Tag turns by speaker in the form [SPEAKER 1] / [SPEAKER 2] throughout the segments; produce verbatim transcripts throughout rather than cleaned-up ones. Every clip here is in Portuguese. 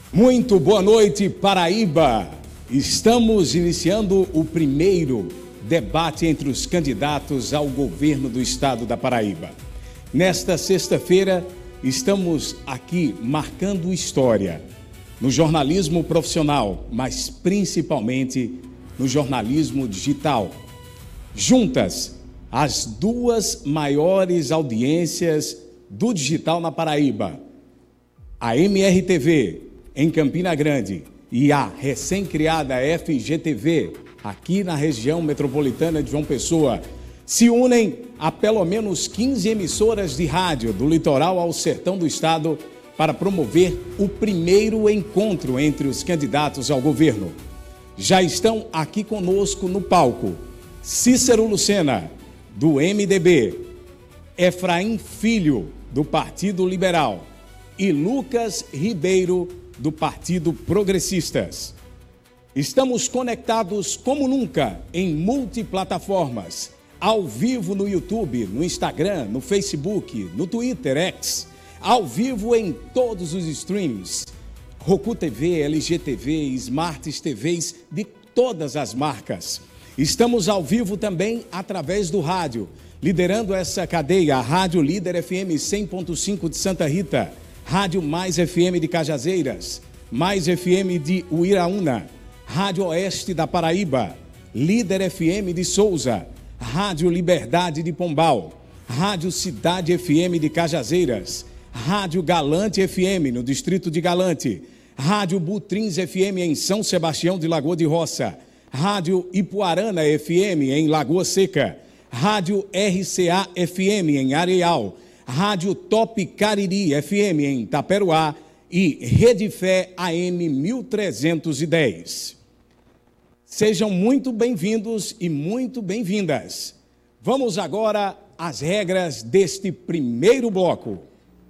[SPEAKER 1] Muito boa noite, Paraíba! Estamos iniciando o primeiro debate entre os candidatos ao governo do estado da Paraíba. Nesta sexta-feira, estamos aqui marcando história no jornalismo profissional, mas principalmente no jornalismo digital. Juntas, as duas maiores audiências do digital na Paraíba, a M R T V em Campina Grande e a recém-criada F G T V aqui na região metropolitana de João Pessoa, se unem a pelo menos quinze emissoras de rádio do litoral ao sertão do estado para promover o primeiro encontro entre os candidatos ao governo. Já estão aqui conosco no palco Cícero Lucena, do M D B, Efraim Filho, do Partido Liberal, e Lucas Ribeiro, do Partido Progressistas. Estamos conectados como nunca em multiplataformas, ao vivo no YouTube, no Instagram, no Facebook, no Twitter, X, ao vivo em todos os streams, Roku T V, L G T V, Smart T Vs de todas as marcas. Estamos ao vivo também através do rádio, liderando essa cadeia, a Rádio Líder F M cem ponto cinco de Santa Rita, Rádio Mais F M de Cajazeiras, Mais F M de Uiraúna, Rádio Oeste da Paraíba, Líder F M de Souza, Rádio Liberdade de Pombal, Rádio Cidade F M de Cajazeiras, Rádio Galante F M no distrito de Galante, Rádio Butrins F M em São Sebastião de Lagoa de Roça, Rádio Ipuarana F M em Lagoa Seca, Rádio R C A F M em Areal, Rádio Top Cariri F M em Taperoá e Rede Fé A M mil trezentos e dez. Sejam muito bem-vindos e muito bem-vindas. Vamos agora às regras deste primeiro bloco.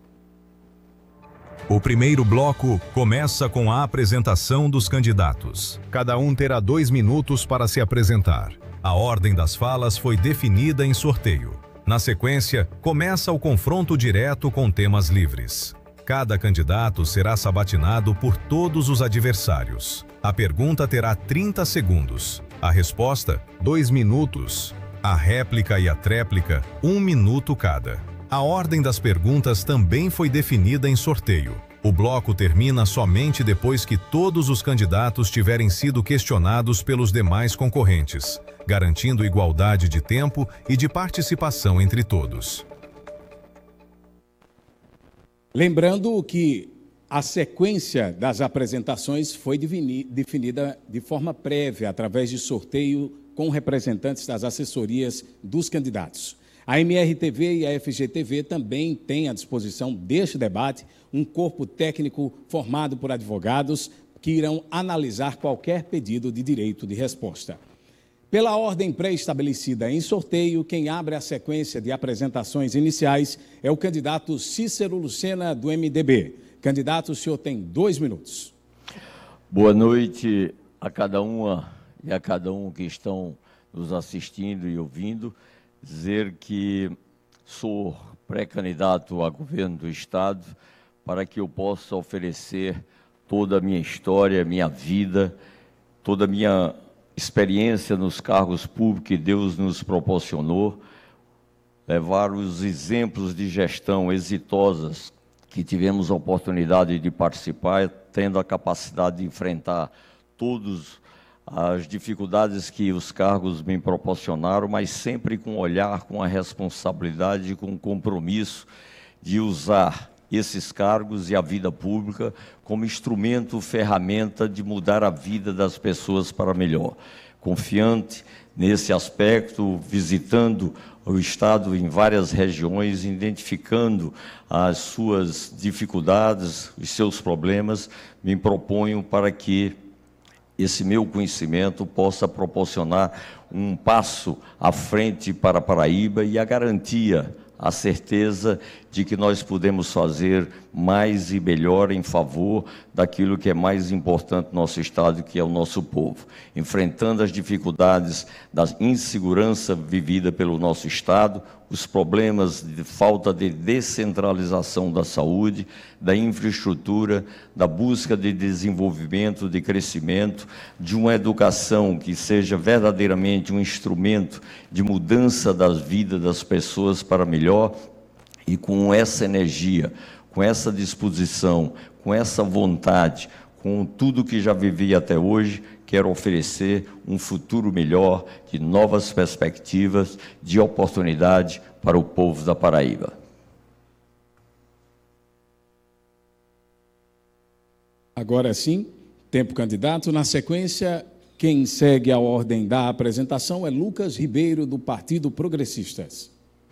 [SPEAKER 2] O primeiro bloco começa com a apresentação dos candidatos. Cada um terá dois minutos para se apresentar. A ordem das falas foi definida em sorteio. Na sequência, começa o confronto direto com temas livres. Cada candidato será sabatinado por todos os adversários. A pergunta terá trinta segundos. A resposta, dois minutos. A réplica e a tréplica, um minuto cada. A ordem das perguntas também foi definida em sorteio. O bloco termina somente depois que todos os candidatos tiverem sido questionados pelos demais concorrentes, garantindo igualdade de tempo e de participação entre todos.
[SPEAKER 1] Lembrando que a sequência das apresentações foi definida de forma prévia, através de sorteio com representantes das assessorias dos candidatos. A M R T V e a F G T V também têm à disposição deste debate um corpo técnico formado por advogados que irão analisar qualquer pedido de direito de resposta. Pela ordem pré-estabelecida em sorteio, quem abre a sequência de apresentações iniciais é o candidato Cícero Lucena, do M D B. Candidato, o senhor tem dois minutos.
[SPEAKER 3] Boa noite a cada uma e a cada um que estão nos assistindo e ouvindo. Dizer que sou pré-candidato a governo do Estado para que eu possa oferecer toda a minha história, minha vida, toda a minha experiência nos cargos públicos que Deus nos proporcionou, levar os exemplos de gestão exitosas que tivemos a oportunidade de participar, tendo a capacidade de enfrentar todas as dificuldades que os cargos me proporcionaram, mas sempre com olhar, com a responsabilidade, com o compromisso de usar esses cargos e a vida pública como instrumento, ferramenta de mudar a vida das pessoas para melhor. Confiante nesse aspecto, visitando o Estado em várias regiões, identificando as suas dificuldades, os seus problemas, me proponho para que esse meu conhecimento possa proporcionar um passo à frente para a Paraíba e a garantia, a certeza de que nós podemos fazer mais e melhor em favor daquilo que é mais importante no nosso Estado, que é o nosso povo. Enfrentando as dificuldades da insegurança vivida pelo nosso Estado, os problemas de falta de descentralização da saúde, da infraestrutura, da busca de desenvolvimento, de crescimento, de uma educação que seja verdadeiramente um instrumento de mudança das vidas das pessoas para melhor. E com essa energia, com essa disposição, com essa vontade, com tudo que já vivi até hoje, quero oferecer um futuro melhor, de novas perspectivas, de oportunidade para o povo da Paraíba.
[SPEAKER 1] Agora sim, tempo candidato. Na sequência, quem segue a ordem da apresentação é Lucas Ribeiro, do Partido Progressistas.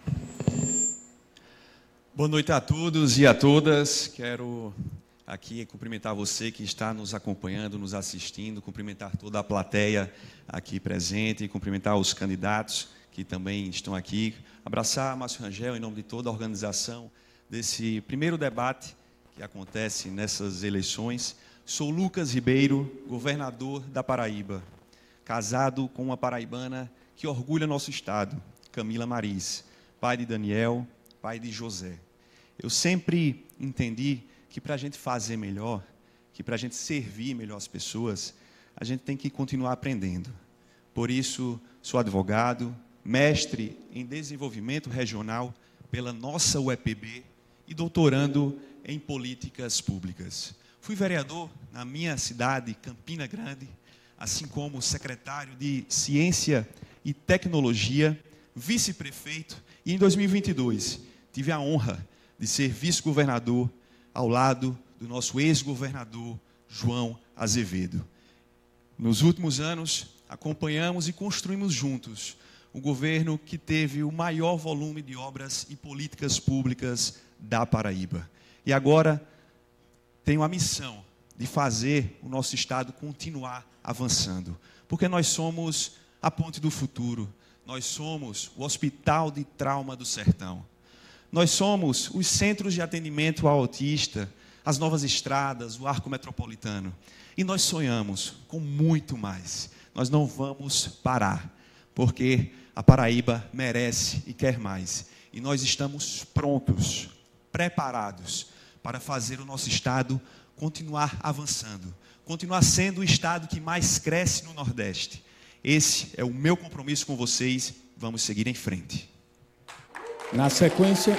[SPEAKER 4] Boa noite a todos e a todas. Quero aqui cumprimentar você que está nos acompanhando, nos assistindo, cumprimentar toda a plateia aqui presente, cumprimentar os candidatos que também estão aqui, abraçar Márcio Rangel em nome de toda a organização desse primeiro debate que acontece nessas eleições. Sou Lucas Ribeiro, governador da Paraíba, casado com uma paraibana que orgulha nosso estado, Camila Mariz, pai de Daniel, pai de José. Eu sempre entendi que para a gente fazer melhor, que para a gente servir melhor as pessoas, a gente tem que continuar aprendendo. Por isso, sou advogado, mestre em desenvolvimento regional pela nossa U E P B e doutorando em políticas públicas. Fui vereador na minha cidade, Campina Grande, assim como secretário de Ciência e Tecnologia, vice-prefeito, e em dois mil e vinte e dois tive a honra de ser vice-governador ao lado do nosso ex-governador João Azevedo. Nos últimos anos, acompanhamos e construímos juntos um governo que teve o maior volume de obras e políticas públicas da Paraíba. E agora tenho a missão de fazer o nosso estado continuar avançando, porque nós somos a ponte do futuro, nós somos o Hospital de Trauma do Sertão. Nós somos os centros de atendimento ao autista, as novas estradas, o arco metropolitano. E nós sonhamos com muito mais. Nós não vamos parar, porque a Paraíba merece e quer mais. E nós estamos prontos, preparados para fazer o nosso estado continuar avançando, continuar sendo o estado que mais cresce no Nordeste. Esse é o meu compromisso com vocês. Vamos seguir em frente.
[SPEAKER 1] Na sequência,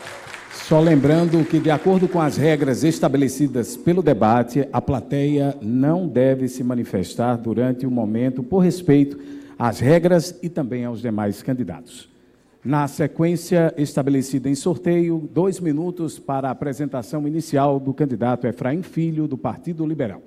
[SPEAKER 1] só lembrando que, de acordo com as regras estabelecidas pelo debate, a plateia não deve se manifestar durante o momento por respeito às regras e também aos demais candidatos. Na sequência estabelecida em sorteio, dois minutos para a apresentação inicial do candidato Efraim Filho, do Partido Liberal.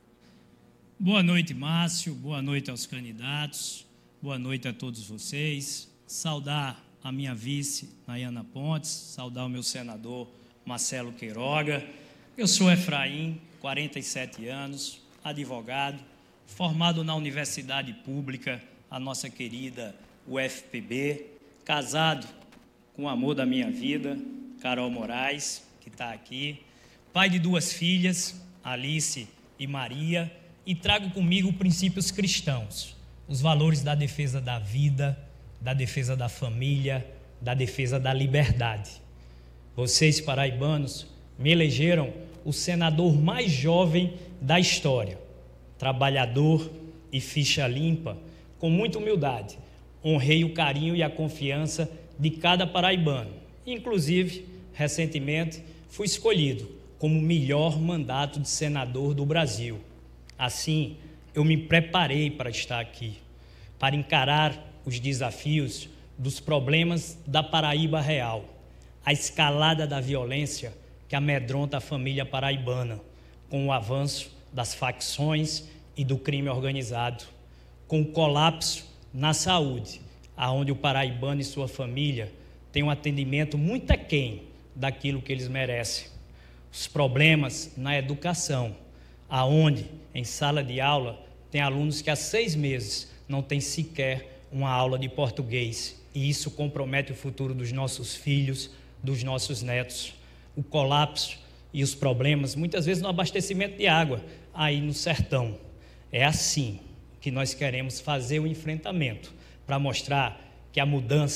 [SPEAKER 5] Boa noite, Márcio. Boa noite aos candidatos. Boa noite a todos vocês. Saudar a minha vice, Nayana Pontes, saudar o meu senador, Marcelo Queiroga. Eu sou Efraim, quarenta e sete anos, advogado, formado na Universidade Pública, a nossa querida U F P B, casado com o amor da minha vida, Carol Moraes, que está aqui, pai de duas filhas, Alice e Maria, e trago comigo princípios cristãos, os valores da defesa da vida, da defesa da família, da defesa da liberdade. Vocês, paraibanos, me elegeram o senador mais jovem da história, trabalhador e ficha limpa, com muita humildade. Honrei o carinho e a confiança de cada paraibano. Inclusive, recentemente, fui escolhido como o melhor mandato de senador do Brasil. Assim, eu me preparei para estar aqui, para encarar os desafios dos problemas da Paraíba real, a escalada da violência que amedronta a família paraibana, com o avanço das facções e do crime organizado, com o colapso na saúde, aonde o paraibano e sua família têm um atendimento muito aquém daquilo que eles merecem. Os problemas na educação, aonde, em sala de aula, tem alunos que há seis meses não têm sequer uma aula de português, e isso compromete o futuro dos nossos filhos, dos nossos netos. O colapso e os problemas, muitas vezes no abastecimento de água, aí no sertão. É assim que nós queremos fazer o enfrentamento, para mostrar que a mudança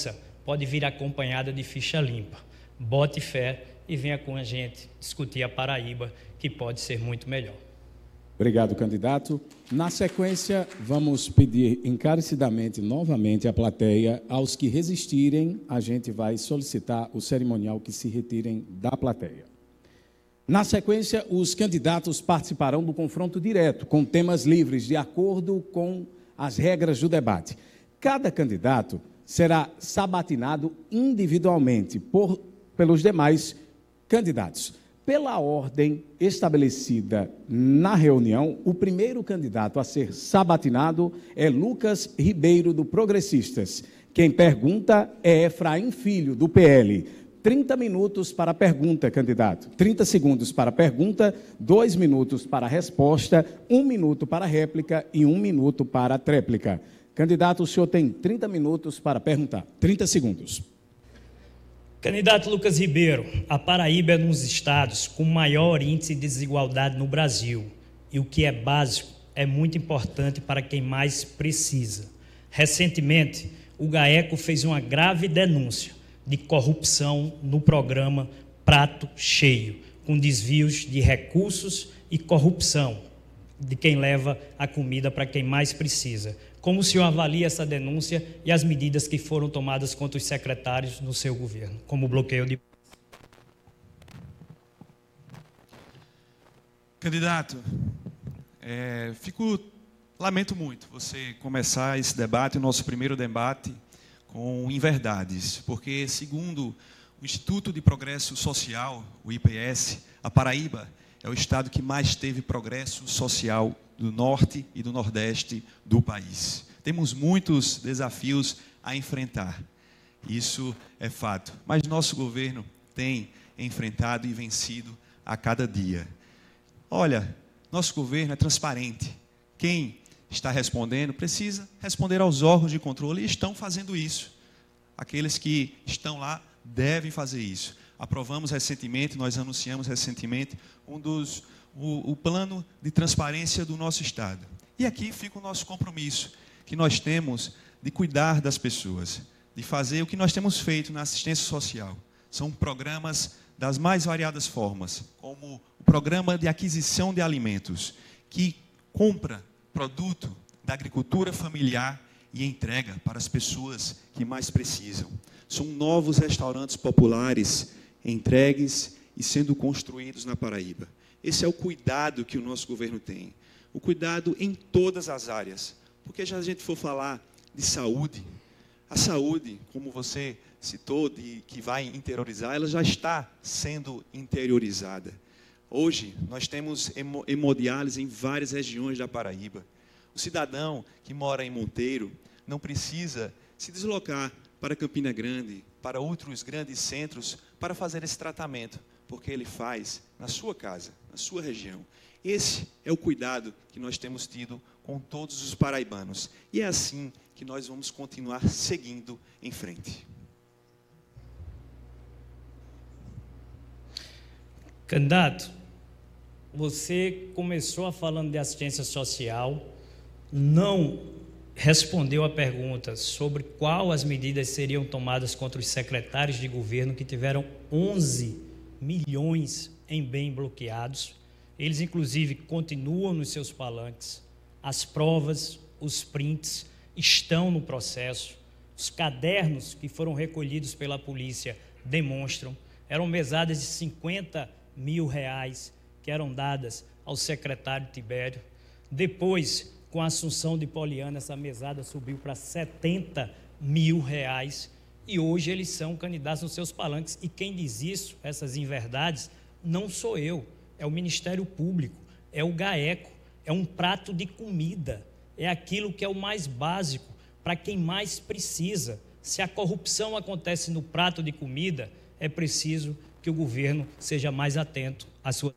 [SPEAKER 5] pode vir acompanhada de ficha limpa. Bote fé e venha com a gente discutir a Paraíba, que pode ser muito melhor.
[SPEAKER 1] Obrigado, candidato. Na sequência, vamos pedir encarecidamente novamente à plateia, aos que resistirem, a gente vai solicitar o cerimonial que se retirem da plateia. Na sequência, os candidatos participarão do confronto direto, com temas livres, de acordo com as regras do debate. Cada candidato será sabatinado individualmente por, pelos demais candidatos. Pela ordem estabelecida na reunião, o primeiro candidato a ser sabatinado é Lucas Ribeiro, do Progressistas. Quem pergunta é Efraim Filho, do P L. trinta minutos para a pergunta, candidato. trinta segundos para a pergunta, dois minutos para a resposta, um minuto para a réplica e um minuto para a tréplica. Candidato, o senhor tem trinta minutos para perguntar. trinta segundos.
[SPEAKER 5] Candidato Lucas Ribeiro, a Paraíba é um dos estados com maior índice de desigualdade no Brasil. E o que é básico é muito importante para quem mais precisa. Recentemente, o GAECO fez uma grave denúncia de corrupção no programa Prato Cheio, com desvios de recursos e corrupção de quem leva a comida para quem mais precisa. Como o senhor avalia essa denúncia e as medidas que foram tomadas contra os secretários no seu governo, como o bloqueio de...
[SPEAKER 4] Candidato, é, fico, lamento muito você começar esse debate, o nosso primeiro debate, com inverdades, porque, segundo o Instituto de Progresso Social, o I P S, a Paraíba é o estado que mais teve progresso social do norte e do nordeste do país. Temos muitos desafios a enfrentar, isso é fato, mas nosso governo tem enfrentado e vencido a cada dia. Olha, nosso governo é transparente. Quem está respondendo precisa responder aos órgãos de controle e estão fazendo isso. Aqueles que estão lá devem fazer isso. Aprovamos recentemente, nós anunciamos recentemente um dos, o, o plano de transparência do nosso estado. E aqui fica o nosso compromisso, que nós temos de cuidar das pessoas, de fazer o que nós temos feito na assistência social. São programas das mais variadas formas, como o programa de aquisição de alimentos, que compra produto da agricultura familiar e entrega para as pessoas que mais precisam. São novos restaurantes populares entregues e sendo construídos na Paraíba. Esse é o cuidado que o nosso governo tem. O cuidado em todas as áreas. Porque já a gente for falar de saúde, a saúde, como você citou, de, que vai interiorizar, ela já está sendo interiorizada. Hoje, nós temos hemodiálise em várias regiões da Paraíba. O cidadão que mora em Monteiro não precisa se deslocar para Campina Grande, para outros grandes centros, para fazer esse tratamento, porque ele faz na sua casa, na sua região. Esse é o cuidado que nós temos tido com todos os paraibanos. E é assim que nós vamos continuar seguindo em frente.
[SPEAKER 5] Candidato, você começou falando de assistência social, não respondeu a pergunta sobre qual as medidas seriam tomadas contra os secretários de governo que tiveram onze milhões em bem bloqueados. Eles, inclusive, continuam nos seus palanques. As provas, os prints estão no processo. Os cadernos que foram recolhidos pela polícia demonstram. Eram mesadas de cinquenta mil reais que eram dadas ao secretário Tibério. Depois, com a assunção de Poliana, essa mesada subiu para setenta mil reais. E hoje eles são candidatos nos seus palanques. E quem diz isso, essas inverdades, não sou eu. É o Ministério Público, é o GAECO, é um prato de comida, é aquilo que é o mais básico para quem mais precisa. Se a corrupção acontece no prato de comida, é preciso que o governo seja mais atento à sua...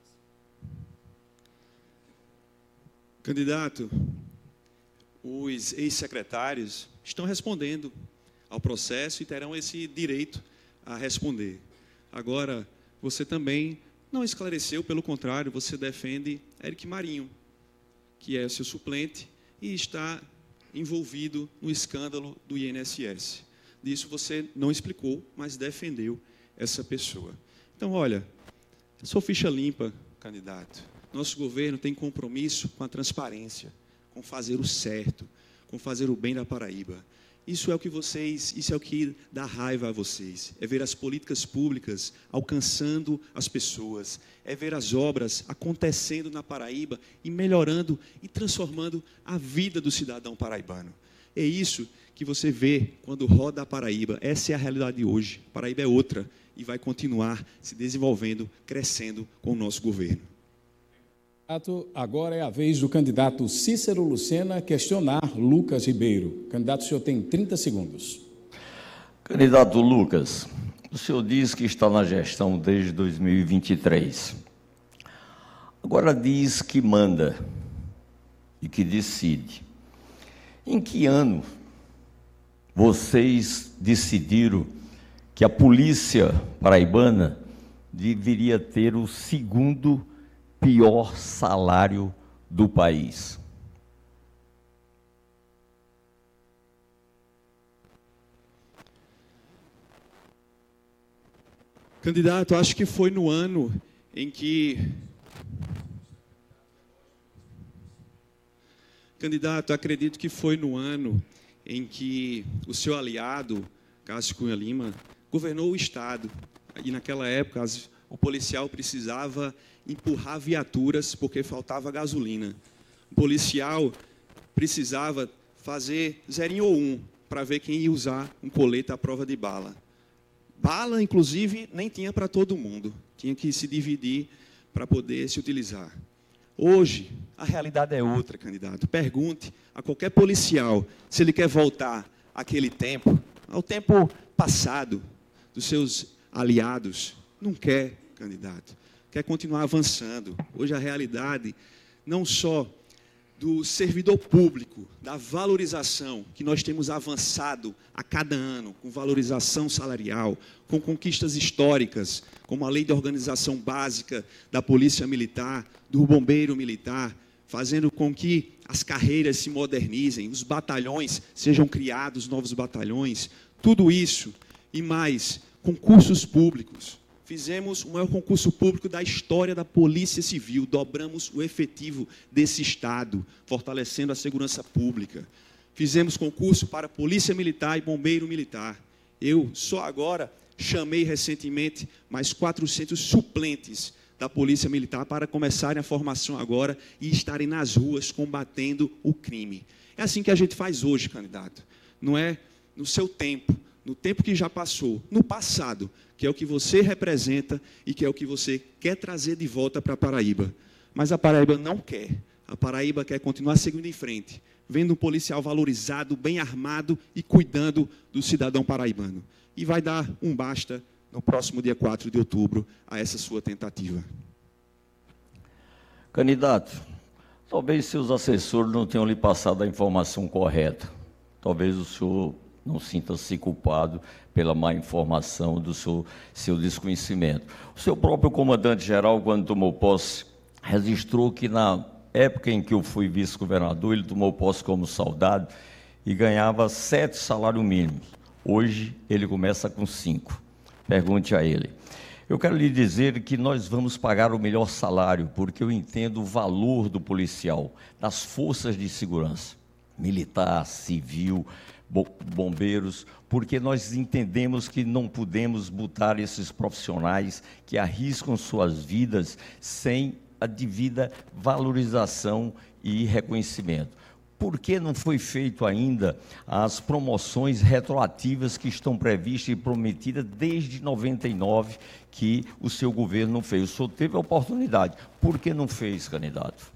[SPEAKER 4] Candidato, os ex-secretários estão respondendo ao processo e terão esse direito a responder. Agora, você também não esclareceu, pelo contrário, você defende Eric Marinho, que é seu suplente e está envolvido no escândalo do I N S S. disso você não explicou, mas defendeu essa pessoa. Então, olha, sou ficha limpa, candidato. Nosso governo tem compromisso com a transparência, com fazer o certo, com fazer o bem da Paraíba. Isso é o que vocês, isso é o que dá raiva a vocês. É ver as políticas públicas alcançando as pessoas, é ver as obras acontecendo na Paraíba e melhorando e transformando a vida do cidadão paraibano. É isso que você vê quando roda a Paraíba. Essa é a realidade de hoje. A Paraíba é outra e vai continuar se desenvolvendo, crescendo com o nosso governo.
[SPEAKER 1] Agora é a vez do candidato Cícero Lucena questionar Lucas Ribeiro. Candidato, o senhor tem trinta segundos.
[SPEAKER 3] Candidato Lucas, o senhor diz que está na gestão desde dois mil e vinte e três. Agora diz que manda e que decide. Em que ano vocês decidiram que a polícia paraibana deveria ter o segundo pior salário do país?
[SPEAKER 4] Candidato, acho que foi no ano em que... Candidato, acredito que foi no ano em que o seu aliado, Cássio Cunha Lima, governou o Estado. E naquela época as, o policial precisava empurrar viaturas porque faltava gasolina. O policial precisava fazer zerinho ou um para ver quem ia usar um colete à prova de bala. Bala, inclusive, nem tinha para todo mundo. Tinha que se dividir para poder se utilizar. Hoje, a realidade é outra, candidato. Pergunte a qualquer policial se ele quer voltar àquele tempo, ao tempo passado, dos seus aliados. Não quer, candidato. Quer continuar avançando. Hoje a realidade, não só do servidor público, da valorização, que nós temos avançado a cada ano, com valorização salarial, com conquistas históricas, como a lei de organização básica da Polícia Militar, do Bombeiro Militar, fazendo com que as carreiras se modernizem, os batalhões sejam criados, novos batalhões, tudo isso e mais, concursos públicos. Fizemos o maior concurso público da história da Polícia Civil, dobramos o efetivo desse Estado, fortalecendo a segurança pública. Fizemos concurso para Polícia Militar e Bombeiro Militar. Eu, só agora, chamei recentemente mais quatrocentos suplentes da Polícia Militar para começarem a formação agora e estarem nas ruas combatendo o crime. É assim que a gente faz hoje, candidato. Não é no seu tempo, no tempo que já passou, no passado, que é o que você representa e que é o que você quer trazer de volta para a Paraíba. Mas a Paraíba não quer. A Paraíba quer continuar seguindo em frente, vendo um policial valorizado, bem armado e cuidando do cidadão paraibano. E vai dar um basta no próximo dia quatro de outubro a essa sua tentativa.
[SPEAKER 3] Candidato, talvez seus assessores não tenham lhe passado a informação correta. Talvez o senhor não sinta-se culpado pela má informação do seu, seu desconhecimento. O seu próprio comandante-geral, quando tomou posse, registrou que na época em que eu fui vice-governador, ele tomou posse como soldado e ganhava sete salários mínimos. Hoje, ele começa com cinco. Pergunte a ele. Eu quero lhe dizer que nós vamos pagar o melhor salário, porque eu entendo o valor do policial, das forças de segurança, militar, civil, bombeiros, porque nós entendemos que não podemos botar esses profissionais que arriscam suas vidas sem a devida valorização e reconhecimento. Por que não foi feito ainda as promoções retroativas que estão previstas e prometidas desde noventa e nove, que o seu governo não fez? O senhor teve a oportunidade. Por que não fez, candidato?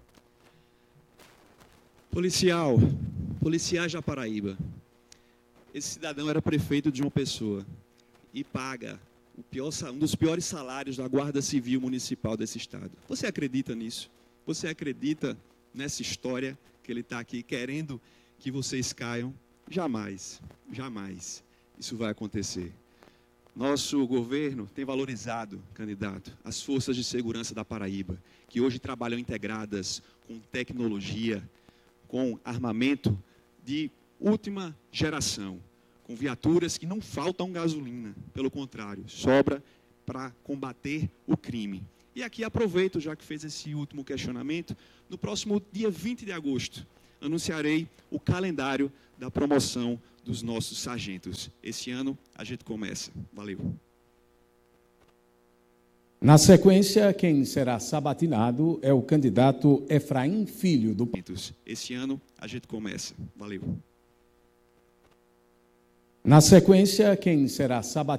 [SPEAKER 4] Policial, policiais da Paraíba. Esse cidadão era prefeito de João Pessoa e paga o pior, um dos piores salários da Guarda Civil Municipal desse estado. Você acredita nisso? Você acredita nessa história que ele está aqui querendo que vocês caiam? Jamais, jamais isso vai acontecer. Nosso governo tem valorizado, candidato, as forças de segurança da Paraíba, que hoje trabalham integradas com tecnologia, com armamento de última geração,
[SPEAKER 6] com viaturas que não faltam gasolina, pelo contrário, sobra para combater o crime. E aqui aproveito, já que fez esse último questionamento, no próximo dia vinte de agosto, anunciarei o calendário da promoção dos nossos sargentos. Esse ano a gente começa. Valeu.
[SPEAKER 1] Na sequência, quem será sabatinado é o candidato Efraim Filho do...
[SPEAKER 6] Esse ano a gente começa. Valeu.
[SPEAKER 1] Na sequência, quem será sabatinado